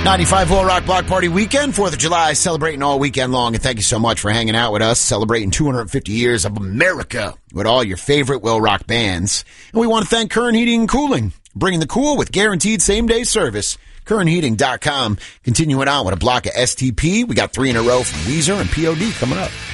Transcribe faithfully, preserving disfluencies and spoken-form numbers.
ninety-five Will Rock Block Party weekend, fourth of July, celebrating all weekend long. And thank you so much for hanging out with us, celebrating two hundred fifty years of America with all your favorite Will Rock bands. And we want to thank Current Heating and Cooling, bringing the cool with guaranteed same-day service. current heating dot com. Continuing on with a block of S T P. We got three in a row from Weezer and P O D coming up.